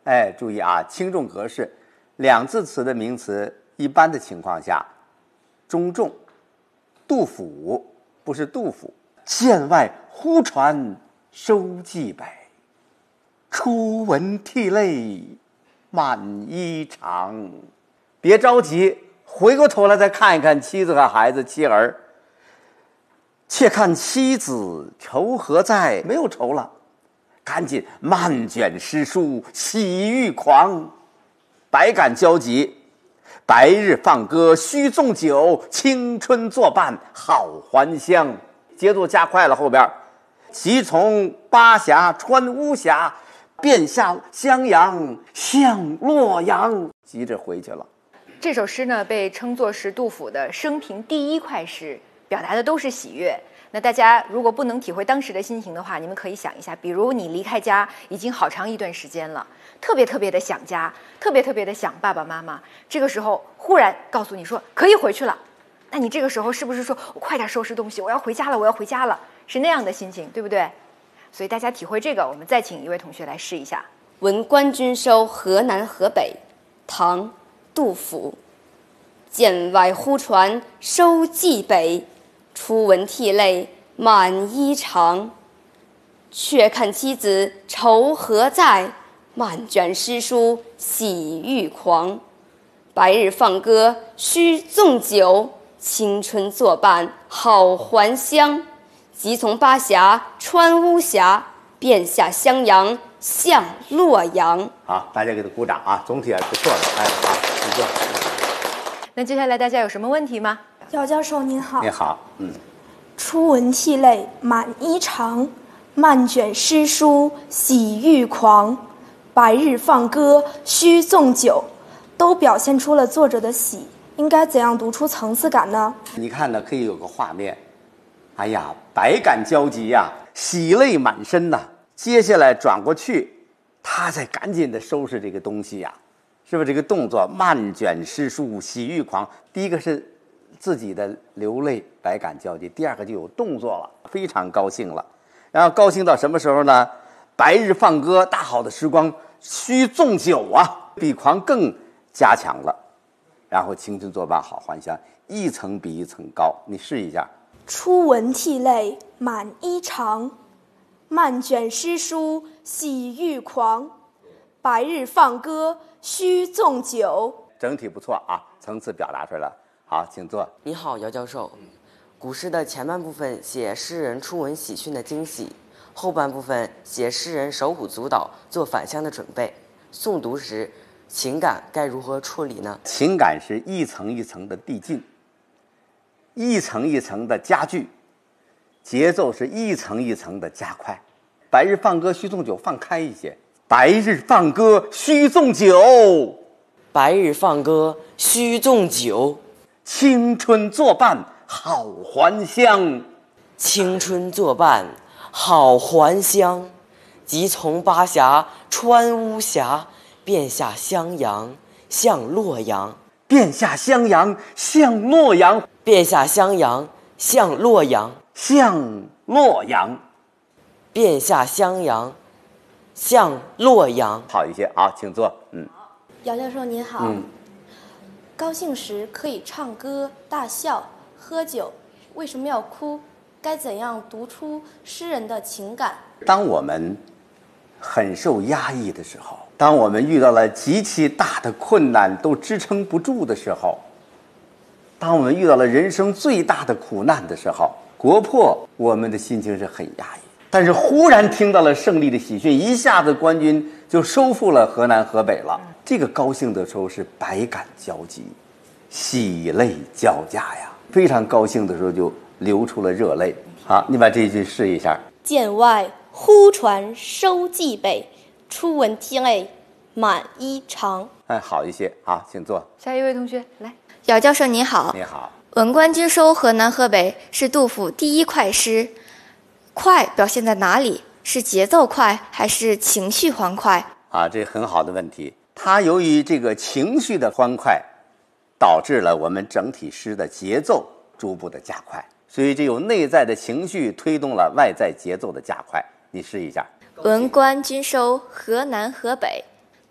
哎，注意啊，轻重格式，两字词的名词，一般的情况下中重。杜甫不是杜甫，剑外忽传收蓟北，初闻涕泪满衣裳。别着急，回过头来再看一看妻子和孩子妻儿。且看妻子愁何在？没有愁了，赶紧漫卷诗书喜欲狂，百感交集。白日放歌须纵酒，青春作伴好还乡。节奏加快了，后边即从巴峡穿巫峡，便下襄阳向洛阳。急着回去了。 这首诗呢，被称作是杜甫的生平第一快诗，表达的都是喜悦。那大家如果不能体会当时的心情的话，你们可以想一下，比如你离开家已经好长一段时间了，特别的想家，特别的想爸爸妈妈，这个时候忽然告诉你说可以回去了，那你这个时候是不是说我快点收拾东西，我要回家了，是那样的心情，对不对？所以大家体会这个，我们再请一位同学来试一下。 闻官军收河南河北，唐·杜甫。剑外忽传收蓟北，初闻涕泪满衣裳。却看妻子愁何在？漫卷诗书喜欲狂。白日放歌须纵酒，青春作伴好还乡。即从巴峡穿巫峡，便下襄阳向洛阳。 好，大家给他鼓掌啊！总体还不错的，哎，好，不错。 那接下来大家有什么问题吗？ 姚教授您好。 你好， 初闻涕泪满衣裳，漫卷诗书喜欲狂。白日放歌须纵酒，都表现出了作者的喜，应该怎样读出层次感呢？ 你看呢，可以有个画面，哎呀，百感交集呀，喜泪满身呐。接下来转过去，他再赶紧的收拾这个东西呀，是不是这个动作漫卷诗书喜欲狂？第一个是自己的流泪百感交集，第二个就有动作了，非常高兴了。然后高兴到什么时候呢？白日放歌，大好的时光，须纵酒啊，比狂更加强了。然后青春作伴好还乡，一层比一层高。你试一下。 初闻涕泪满衣裳，漫卷诗书喜欲狂。白日放歌须纵酒。 整体不错啊，层次表达出来了。好，请坐。 你好，姚教授。古诗的前半部分写诗人初闻喜讯的惊喜，后半部分写诗人手舞足蹈做返乡的准备。诵读时，情感该如何处理呢？ 情感是一层一层的递进，一层一层的加剧，节奏是一层一层的加快。白日放歌须纵酒，放开一些。白日放歌须纵酒， 白日放歌须纵酒， 青春作伴好还乡。 青春作伴好还乡。即从巴峡穿巫峡，便下襄阳向洛阳。 便下襄阳向洛阳。 便下襄阳向洛阳。 向洛阳。 便下襄阳向洛阳。 好一些啊，请坐。 姚教授您好。高兴时可以唱歌、大笑、喝酒，为什么要哭？该怎样读出诗人的情感？ 当我们很受压抑的时候，当我们遇到了极其大的困难都支撑不住的时候，当我们遇到了人生最大的苦难的时候，国破，我们的心情是很压抑。但是忽然听到了胜利的喜讯，一下子官军就收复了河南河北了。这个高兴的时候是百感交集，喜泪交加呀，非常高兴的时候就流出了热泪。好，你把这一句试一下。 剑外忽传收蓟北，初闻涕泪满衣裳。 哎，好一些。好，请坐。 下一位同学来。 姚教授您好。 你好。 闻官军收河南河北是杜甫第一快诗，快表现在哪里？是节奏快还是情绪欢快？ 啊，这很好的问题。它由于这个情绪的欢快，导致了我们整体诗的节奏逐步的加快，所以这有内在的情绪推动了外在节奏的加快。你试一下。 闻官军收河南河北，